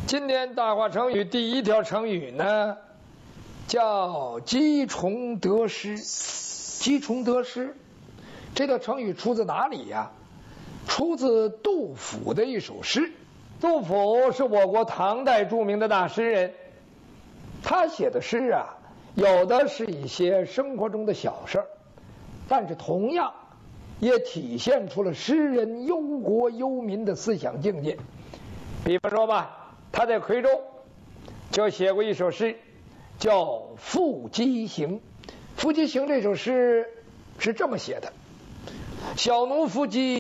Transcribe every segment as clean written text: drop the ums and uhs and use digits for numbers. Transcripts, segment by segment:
今天大话成语第一条成语呢，叫积重得失。积重得失，这条成语出自哪里呀？出自杜甫的一首诗。杜甫是我国唐代著名的大诗人，他写的诗啊，有的是一些生活中的小事儿，但是同样也体现出了诗人忧国忧民的思想境界。比方说吧，他在夔州就写过一首诗，叫《赋鸡行》。《赋鸡行》这首诗是这么写的：小奴伏鸡，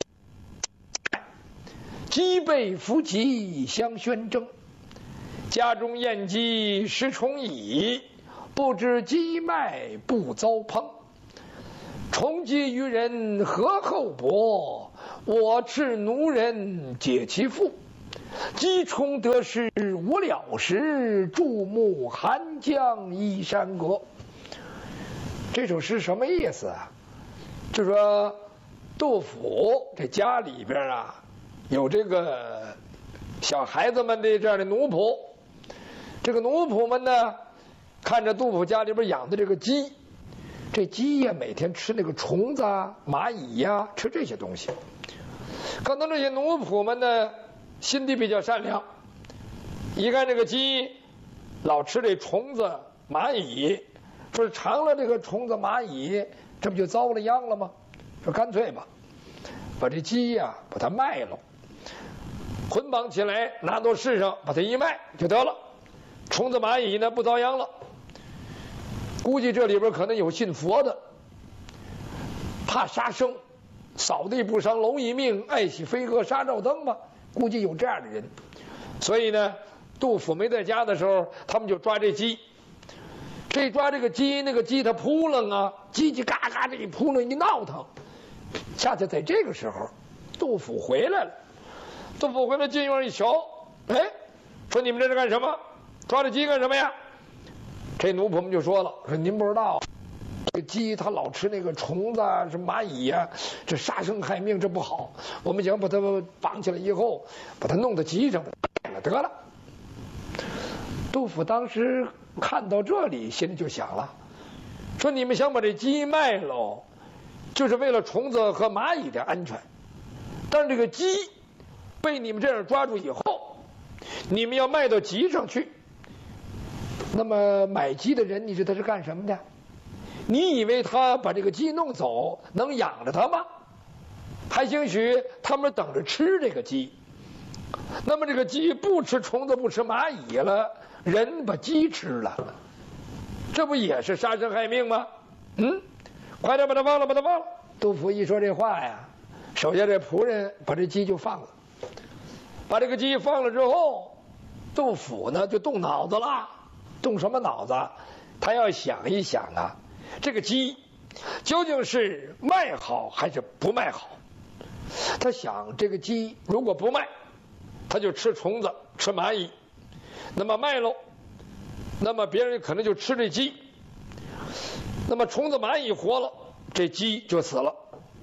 鸡背伏鸡相宣征。家中燕鸡食虫蚁，不知鸡脉不遭烹。虫鸡于人何厚薄，我斥奴人解其腹。积重得失无了时，注目寒江依山阁。这首诗什么意思啊？就说杜甫这家里边啊，有这个小孩子们的这样的奴仆，这个奴仆们呢，看着杜甫家里边养的这个鸡，这鸡呀每天吃那个虫子啊、蚂蚁呀，吃这些东西。可能这些奴仆们呢，心地比较善良，一看这个鸡老吃这虫子、蚂蚁，说尝了这个虫子、蚂蚁，这不就遭了殃了吗？说干脆吧，把这鸡呀把它卖了，捆绑起来拿到市上，把它一卖就得了，虫子蚂蚁呢不遭殃了。估计这里边可能有信佛的，怕杀生，扫地不伤蝼蚁命，爱惜飞蛾杀照灯嘛。估计有这样的人，所以呢，杜甫没在家的时候，他们就抓这鸡。这抓这个鸡，那个鸡它扑棱啊，叽叽嘎嘎这一扑棱一闹腾。恰恰在这个时候，杜甫回来了。杜甫回来进院一瞧，哎，说你们这是干什么？抓这鸡干什么呀？这奴仆们就说了，说您不知道，这鸡它老吃那个虫子啊，什么蚂蚁呀，这杀生害命，这不好。我们想把它绑起来以后，把它弄到鸡上得了。杜甫当时看到这里，心里就想了，说你们想把这鸡卖喽，就是为了虫子和蚂蚁的安全。但是这个鸡被你们这样抓住以后，你们要卖到集上去，那么买鸡的人，你知道他是干什么的？你以为他把这个鸡弄走能养着它吗？还兴许他们等着吃这个鸡。那么这个鸡不吃虫子不吃蚂蚁了，人把鸡吃了，这不也是杀生害命吗？快点把它放了，把它放了。杜甫一说这话呀，手下这仆人把这鸡就放了。把这个鸡放了之后，杜甫呢就动脑子了。动什么脑子？他要想一想啊，这个鸡究竟是卖好还是不卖好？他想，这个鸡如果不卖，他就吃虫子吃蚂蚁，那么卖喽，那么别人可能就吃这鸡，那么虫子蚂蚁活了，这鸡就死了。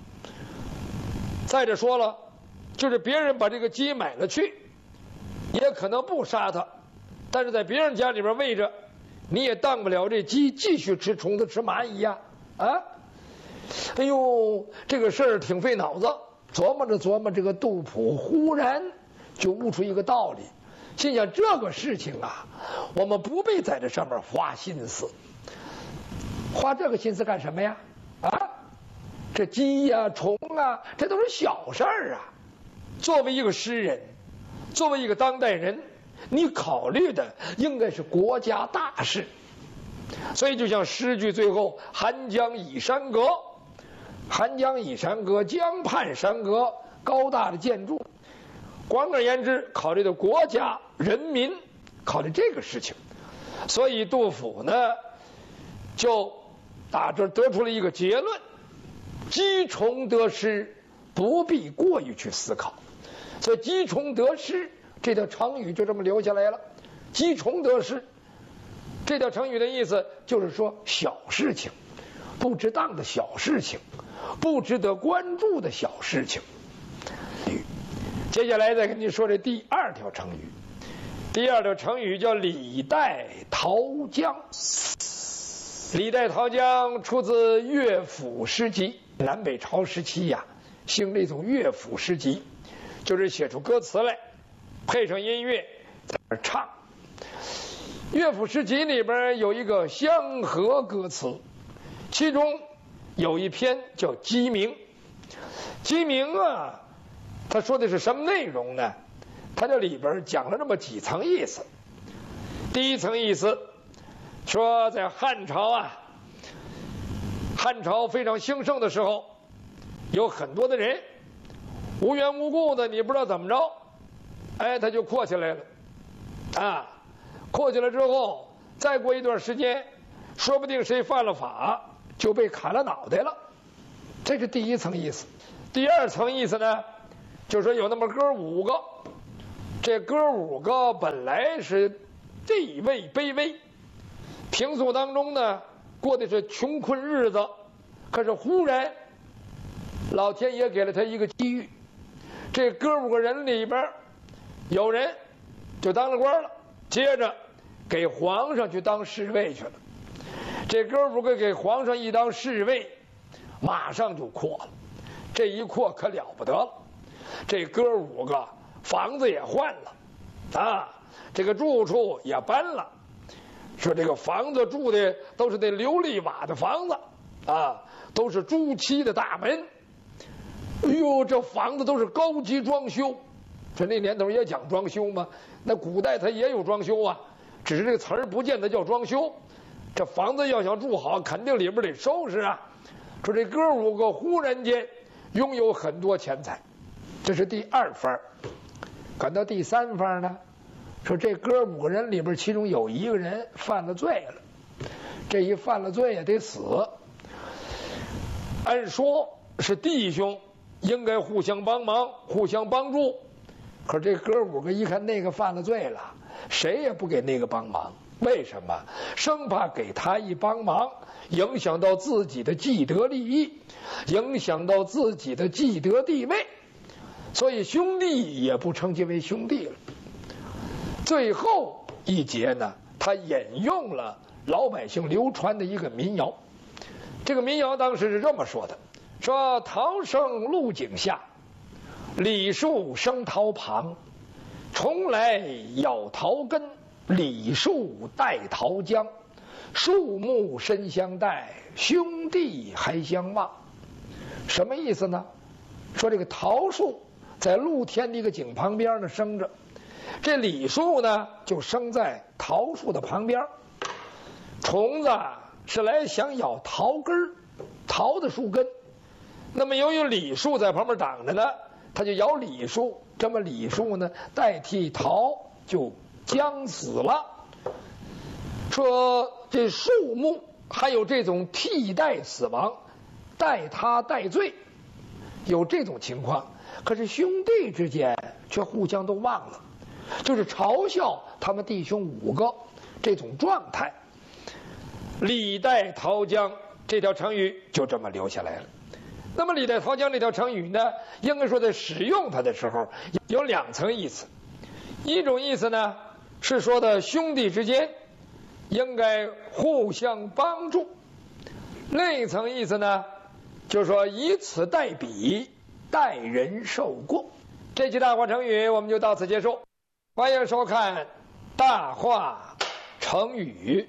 再者说了，就是别人把这个鸡买了去，也可能不杀它，但是在别人家里边喂着，你也当不了这鸡继续吃虫子吃蚂蚁呀。哎呦，这个事儿挺费脑子。琢磨着琢磨，这个杜甫忽然就悟出一个道理，心想这个事情啊，我们不必在这上面花心思。花这个心思干什么呀？这鸡呀、虫啊，这都是小事儿啊。作为一个诗人，作为一个当代人，你考虑的应该是国家大事。所以就像诗句最后“寒江倚山阁”，寒江倚山阁，江畔山阁，高大的建筑。广而言之，考虑的国家人民，考虑这个事情。所以杜甫呢，就打这得出了一个结论：积重得失，不必过于去思考。所以积重得失这条成语就这么留下来了。积重得失这条成语的意思就是说，小事情，不值当的小事情，不值得关注的小事情。接下来再跟你说这第二条成语， 第二个成语叫李代桃僵。李代桃僵出自乐府诗集。南北朝时期呀，兴这种乐府诗集，就是写出歌词来，配上音乐在那唱。乐府诗集里边有一个相和歌词，其中有一篇叫《鸡鸣》。鸡鸣啊，他说的是什么内容呢？他这里边讲了这么几层意思。第一层意思说，在汉朝啊，汉朝非常兴盛的时候，有很多的人无缘无故的，你不知道怎么着，哎，他就阔起来了啊。阔起来之后，再过一段时间，说不定谁犯了法，就被砍了脑袋了。这是第一层意思。第二层意思呢，就是说有那么哥5个，这哥5个本来是地位卑微，平素当中呢过的是穷困日子，可是忽然老天爷给了他一个机遇，这哥5个人里边有人就当了官了，接着给皇上去当侍卫去了。这哥5个给皇上一当侍卫，马上就阔了，这一阔可了不得了。这哥5个房子也换了啊，这个住处也搬了，说这个房子住的都是那琉璃瓦的房子啊，都是朱漆的大门。哎呦，这房子都是高级装修。这那年头也讲装修嘛，那古代它也有装修啊，只是这个词儿不见得叫装修。这房子要想住好，肯定里边得收拾啊。说这哥5个忽然间拥有很多钱财，这是第二番。赶到第三番呢，说这哥5个人里边，其中有一个人犯了罪了，这一犯了罪也得死。按说是弟兄应该互相帮忙，互相帮助，可是这哥5个一看那个犯了罪了，谁也不给那个帮忙。为什么？生怕给他一帮忙，影响到自己的既得利益，影响到自己的既得地位，所以兄弟也不称其为兄弟了。最后一节呢，他引用了老百姓流传的一个民谣。这个民谣当时是这么说的：说桃生鹿井下，李树生桃旁，虫来咬桃根，李树带桃浆，树木深相待，兄弟还相望。什么意思呢？说这个桃树在露天的一个井旁边呢生着，这李树呢就生在桃树的旁边，虫子是来想咬桃根，桃的树根。那么由于李树在旁边挡着呢，它就咬李树，这么李树呢代替桃就将死了。说这树木还有这种替代死亡，代他代罪，有这种情况。可是兄弟之间却互相都忘了，就是嘲笑他们弟兄5个这种状态。李代桃僵这条成语就这么留下来了。那么李代桃僵这条成语呢，应该说在使用它的时候有2层意思。一种意思呢是说的兄弟之间应该互相帮助，另一层意思呢就是说以此代彼，待人受过。这期大话成语我们就到此结束，欢迎收看大话成语。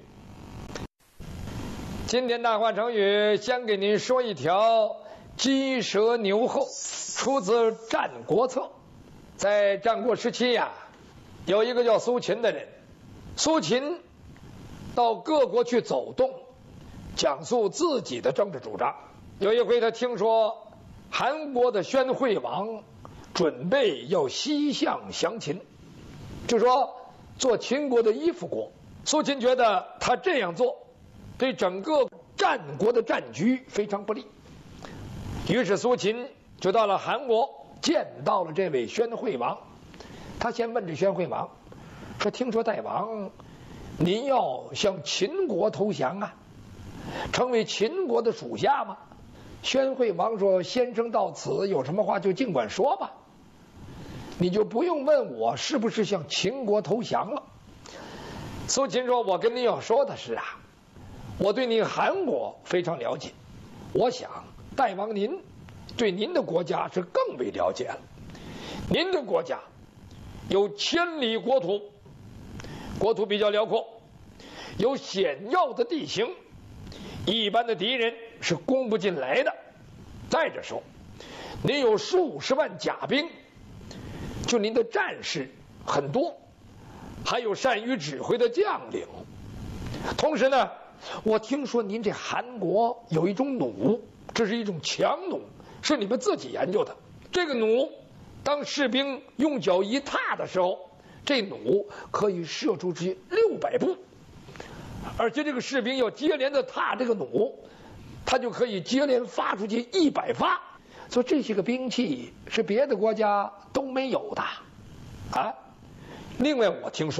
今天大话成语先给您说一条鸡蛇牛后，出自《战国策》。在战国时期呀，有一个叫苏秦的人，苏秦到各国去走动，讲述自己的政治主张。有一回他听说韩国的宣惠王准备要西向降秦，就说做秦国的依附国。苏秦觉得他这样做对整个战国的战局非常不利，于是苏秦就到了韩国，见到了这位宣惠王。他先问这宣惠王说：听说大王您要向秦国投降啊，成为秦国的属下吗？宣惠王说：先生到此有什么话就尽管说吧。 你就不用问我是不是向秦国投降了。苏秦说：“我跟您要说的是啊，我对您韩国非常了解，我想大王您对您的国家是更为了解了。您的国家有千里国土，国土比较辽阔，有险要的地形，一般的敌人是攻不进来的。再者说，您有数十万甲兵，就您的战士很多，还有善于指挥的将领。同时呢，我听说您这韩国有一种弩，这是一种强弩，是你们自己研究的。这个弩，当士兵用脚一踏的时候，这弩可以射出去600步，而且这个士兵要接连的踏这个弩，他就可以接连发出去100发。所以这些个兵器是别的国家都没有的啊。另外，我听说